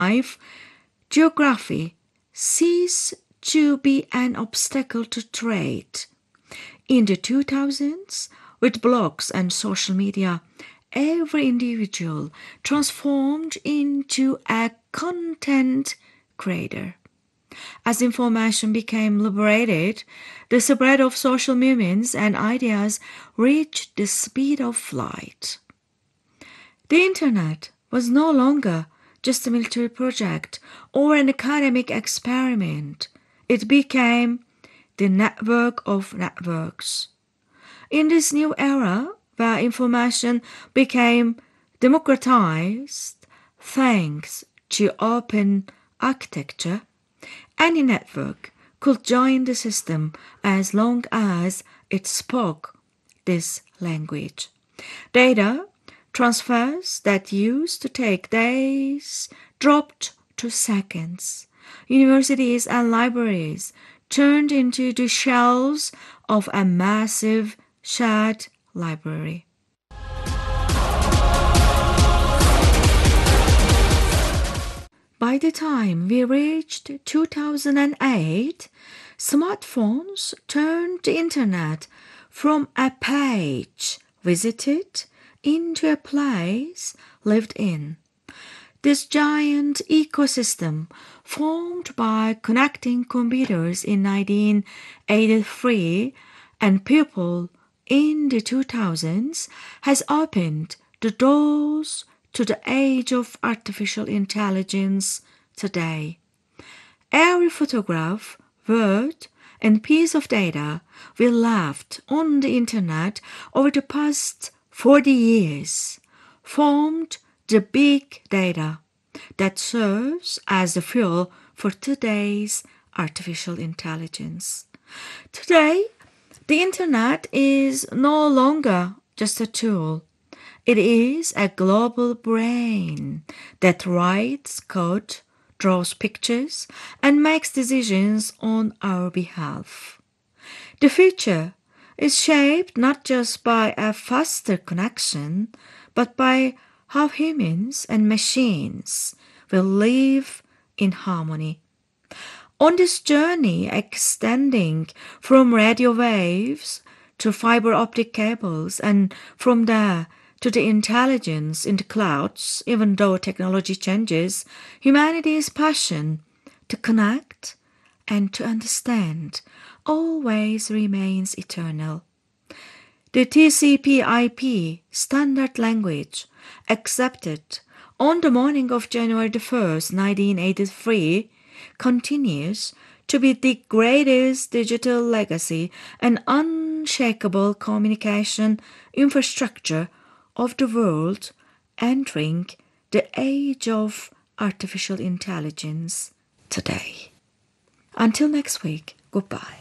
life, geography ceased to be an obstacle to trade. In the 2000s, with blogs and social media, every individual transformed into a content creator. As information became liberated, the spread of social movements and ideas reached the speed of light. The internet was no longer just a military project or an academic experiment. It became the network of networks. In this new era, where information became democratized thanks to open architecture, any network could join the system as long as it spoke this language. Data transfers that used to take days dropped to seconds. Universities and libraries turned into the shelves of a massive shared library. By the time we reached 2008, smartphones turned the internet from a page visited into a place lived in. This giant ecosystem, formed by connecting computers in 1983 and people in the 2000s, has opened the doors to the age of artificial intelligence today. Every photograph, word, and piece of data we left on the internet over the past 40 years formed the big data that serves as the fuel for today's artificial intelligence. Today, the internet is no longer just a tool. It is a global brain that writes code, draws pictures, and makes decisions on our behalf. The future is shaped not just by a faster connection, but by how humans and machines will live in harmony. On this journey extending from radio waves to fiber optic cables and from there to the intelligence in the clouds, even though technology changes, humanity's passion to connect and to understand always remains eternal. The TCP/IP standard language, accepted on the morning of January 1st, 1983, continues to be the greatest digital legacy and unshakable communication infrastructure of the world entering the age of artificial intelligence today. Until next week, goodbye.